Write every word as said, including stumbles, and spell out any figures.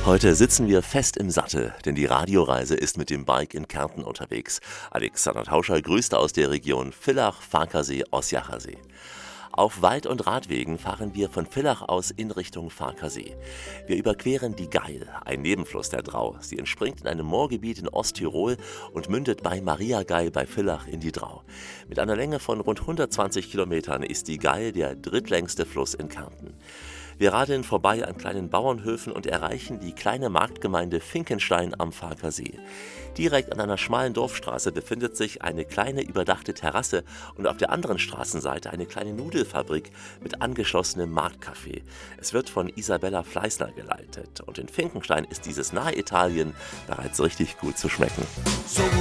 Heute sitzen wir fest im Sattel, denn die Radioreise ist mit dem Bike in Kärnten unterwegs. Alexander Tauscher grüßt aus der Region Villach, Farkasee, Osjacher See. Auf Wald- und Radwegen fahren wir von Villach aus in Richtung Farkasee. Wir überqueren die Gail, ein Nebenfluss der Drau. Sie entspringt in einem Moorgebiet in Osttirol und mündet bei Mariagail bei Villach in die Drau. Mit einer Länge von rund hundertzwanzig Kilometern ist die Gail der drittlängste Fluss in Kärnten. Wir radeln vorbei an kleinen Bauernhöfen und erreichen die kleine Marktgemeinde Finkenstein am Farkasee. Direkt an einer schmalen Dorfstraße befindet sich eine kleine überdachte Terrasse und auf der anderen Straßenseite eine kleine Nudelfabrik mit angeschlossenem Marktcafé. Es wird von Isabella Fleißner geleitet und in Finkenstein ist dieses Nahe Italien bereits richtig gut zu schmecken. So